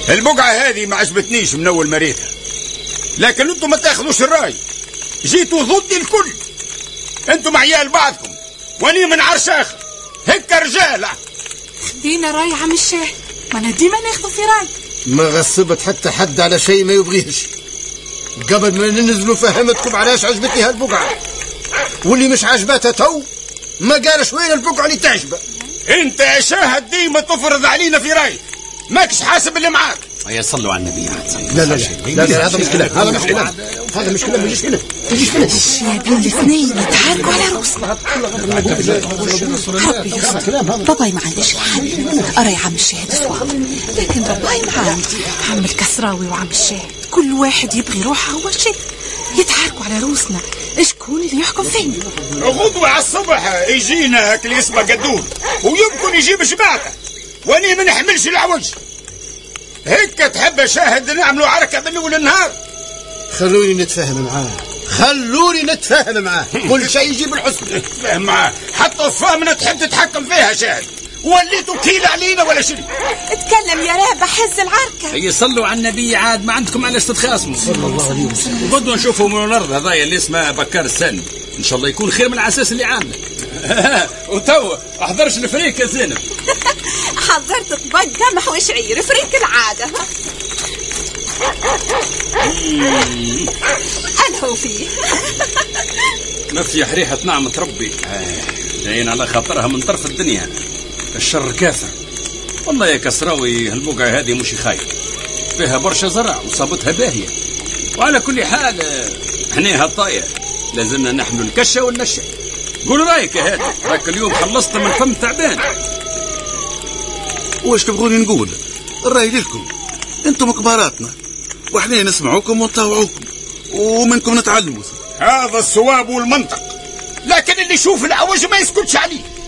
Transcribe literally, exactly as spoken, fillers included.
البقعة هذه ما عجبتنيش من أول مريتها، لكن أنتم ما تاخذوش الرأي، جيتوا ضدي الكل. أنتم عيال بعضكم وأني من عرش آخر، هيك رجال. خدينا راي عم الشاهد، ما أنا ديما ناخذ في راي. ما غصبت حتى حد على شيء ما يبغيهش. قبل ما ننزلوا فهمتكم علاش عجبتني هالبقعة، واللي مش عجبتها تو ما قالش وين البقعة اللي تعجبه. انت يا شاهد ديما تفرض علينا في رايك، ماكش حاسب اللي معاك. يا صلوا على النبي. لا لا لا لا هذا مشكلة، هذا مشكلة، هذا مشكلة. ما يجيش هنا، ما يجيش هنا. الشيابين الاثنين يتحركوا على روسنا. حبي يسكت، باباي ما عنديش الحل. أرى يا عم الشاهد صواب، لكن باباي ما عندي. عم الكسراوي وعم الشاهد كل واحد يبغي روحه هو شيء، يتحركوا على روسنا. شكون اللي يحكم فين؟ غدوة على الصبح يجينا هاك اللي اسمه قدود، ويمكن يجيب جماعته، واني ما نحملش العوج. هيك تحب شاهد نعملوا عركة بالأول النهار؟ خلوني نتفاهم معاه، خلوني نتفاهم معاه. كل شيء يجيب الحسن. نتفاهم معاه، حتى الصفامنة تحب تتحكم فيها شاهد. وليتوا كيل علينا ولا شيء؟ اتكلم يا راب، حز العركة. هي صلوا على النبي، عاد ما عندكم علاش تتخاصموا. صلى الله عليه وسلم. وبدو نشوفوا من الأرض هذايا اللي اسمه بكار الثاني، إن شاء الله يكون خير من العساس اللي عامله. وتو أحضرش الفريق يا زينب. حضرت طبق قمح وشعير فريق العادة. أنا هو فيه مفيح ريحة نعمة ربي، جايين على خاطرها من طرف الدنيا. الشر كافر والله يا كسراوي. هالبقعة هذه مش خايف، فيها برشا زرع وصابتها باهية، وعلى كل حال حنيها طاية، لازمنا نحمل الكشة والنشة. قول رايك يا هادي، راك اليوم خلصت من فم تعبان. واش تبغوني نقول؟ الرأي لكم، انتم كباراتنا وحنا نسمعوكم ونطاوعوكم ومنكم نتعلموا. هذا الصواب والمنطق، لكن اللي يشوف العوج ما يسكتش عليه.